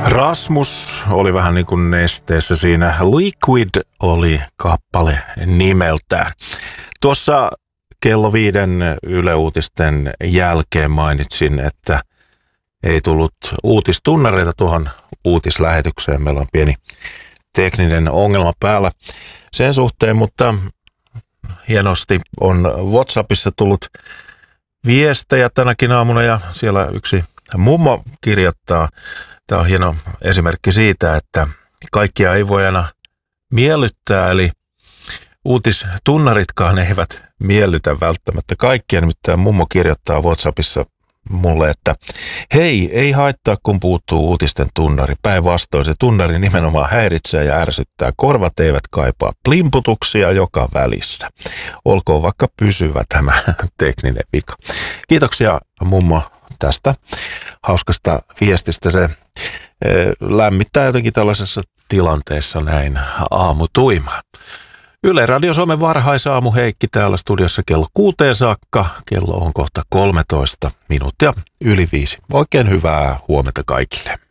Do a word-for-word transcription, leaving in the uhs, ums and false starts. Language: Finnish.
Rasmus oli vähän niin kuin nesteessä siinä. Liquid oli kappale nimeltään. Tuossa kello viiden Yle Uutisten jälkeen mainitsin, että ei tullut uutistunnareita tuohon uutislähetykseen. Meillä on pieni tekninen ongelma päällä sen suhteen, mutta hienosti on WhatsAppissa tullut viestejä tänäkin aamuna ja siellä yksi mummo kirjoittaa. Tämä on hieno esimerkki siitä, että kaikkia ei voi aina miellyttää, eli uutistunnaritkaan eivät miellytä välttämättä kaikkia. Nimittäin mummo kirjoittaa WhatsAppissa mulle, että hei, ei haittaa kun puuttuu uutisten tunnari. Päinvastoin se tunnari nimenomaan häiritsee ja ärsyttää. Korvat eivät kaipaa plimputuksia joka välissä. Olkoon vaikka pysyvä tämä tekninen vika. Kiitoksia mummo tästä hauskasta viestistä. Se lämmittää jotenkin tällaisessa tilanteessa näin aamutuimaa. Yle Radio Suomen varhaisaamu Heikki täällä studiossa kello kuuteen saakka. Kello on kohta kolmetoista minuuttia yli viisi. Oikein hyvää huomenta kaikille.